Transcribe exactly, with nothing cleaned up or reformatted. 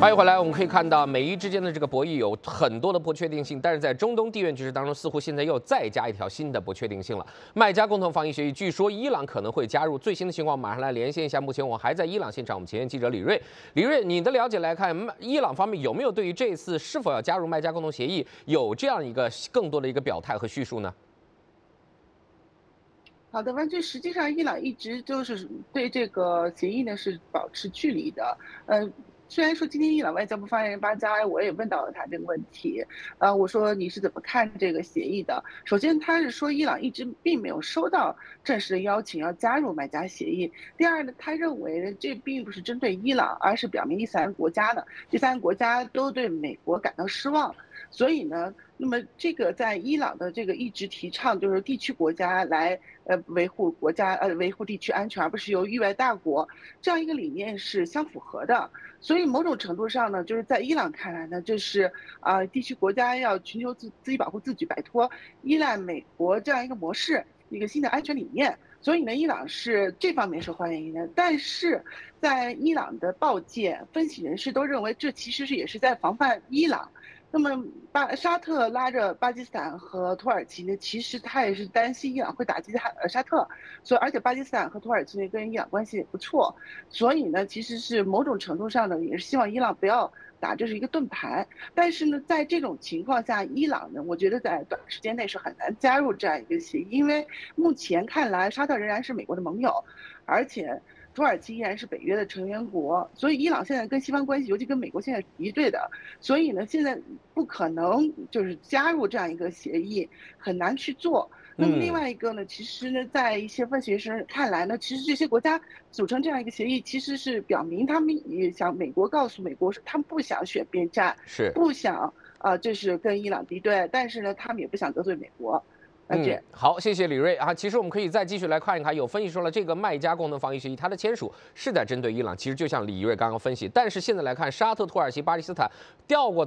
欢迎回来。我们可以看到，美伊之间的这个博弈有很多的不确定性，但是在中东地缘局势当中，似乎现在又再加一条新的不确定性了。麦加共同防御协议，据说伊朗可能会加入。最新的情况，马上来连线一下。目前我还在伊朗现场，我们前线记者李锐。李锐，你的了解来看，伊朗方面有没有对于这次是否要加入麦加共同协议有这样一个更多的一个表态和叙述呢？ 好的，完全实际上，伊朗一直就是对这个协议呢是保持距离的。呃，虽然说今天伊朗外交部发言人巴扎，我也问到了他这个问题，呃，我说你是怎么看这个协议的？首先，他是说伊朗一直并没有收到正式的邀请要加入麦加协议。第二呢，他认为呢这并不是针对伊朗，而是表明第三个国家呢，第三个国家都对美国感到失望。所以呢，那么这个在伊朗的这个一直提倡就是地区国家来呃维护国家呃维护地区安全，而不是由域外大国这样一个理念是相符合的。所以某种程度上呢，就是在伊朗看来呢，这是啊、呃、地区国家要寻求自自己保护自己，摆脱依赖美国这样一个模式，一个新的安全理念。所以呢，伊朗是这方面受欢迎的，但是在伊朗的报界分析人士都认为，这其实是也是在防范伊朗。那么巴沙特拉着巴基斯坦和土耳其呢，其实他也是担心伊朗会打击他呃沙特，所以而且巴基斯坦和土耳其呢跟伊朗关系也不错，所以呢其实是某种程度上呢也是希望伊朗不要打这是一个盾牌。但是呢在这种情况下，伊朗呢我觉得在短时间内是很难加入这样一个协议，因为目前看来沙特仍然是美国的盟友，而且土耳其依然是北约的成员国，所以伊朗现在跟西方关系，尤其跟美国现在是敌对的，所以呢，现在不可能就是加入这样一个协议，很难去做。那么另嗯。 外一个呢，其实呢，在一些分析师看来呢，其实这些国家组成这样一个协议，其实是表明他们也想美国告诉美国，他们不想选边站， 是。 不想啊、呃，这是跟伊朗敌对，但是呢，他们也不想得罪美国。那嗯， 这好，谢谢李锐啊。其实我们可以再继续来看一看，有分析说了，这个麦加共同防御协议它的签署是在针对伊朗，其实就像李锐刚刚分析，但是现在来看，沙特、土耳其、巴基斯坦调过。